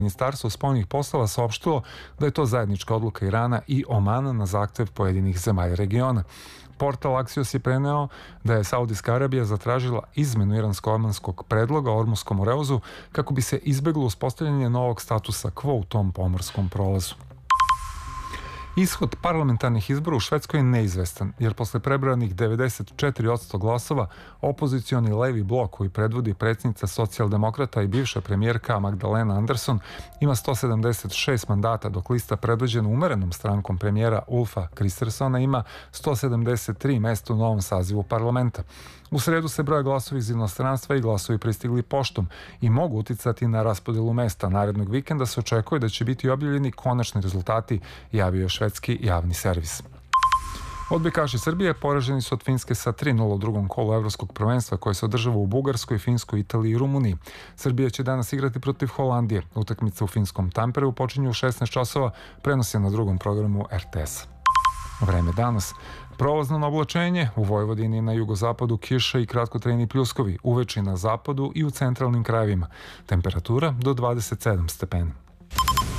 Ministarstvo spoljnih poslova saopštilo da je to zajednička odluka Irana i Omana na zahtev pojedinih zemalja regiona. Portal Axios je preneo da je Saudijska Arabija zatražila izmenu iransko-omanskog predloga o Ormuskom oreuzu kako bi se izbeglo uspostavljanje novog statusa quo u tom pomorskom prolazu. Ishod parlamentarnih izbora u Švedskoj je neizvestan, jer posle prebrojanih 94% glasova, opozicioni levi blok koji predvodi predsjednica socijaldemokrata i bivša premijerka Magdalena Andersson ima 176 mandata, dok lista predvođena umerenom strankom premijera Ulfa Kristerssona ima 173 mesta u novom sazivu parlamenta. U sredu se broje glasovi iz inostranstva i glasovi pristigli poštom i mogu uticati na raspodelu mesta. Narednog vikenda se očekuje da će biti objavljeni konačni rezultati, javio je švedski javni servis. Odbojkaši Srbije poraženi su od Finske sa 3:0 u drugom kolu evropskog prvenstva koje se održava u Bugarskoj, Finskoj, Italiji i Rumuniji. Srbija će danas igrati protiv Holandije. Utakmica u finskom Tampereu počinje u 16 časova, prenos je na drugom programu RTS. Vreme danas. Provozno oblačenje, u Vojvodini i na jugozapadu kiša i kratkotrajni pljuskovi, uveče na zapadu i u centralnim krajevima. Temperatura do 27 stepeni.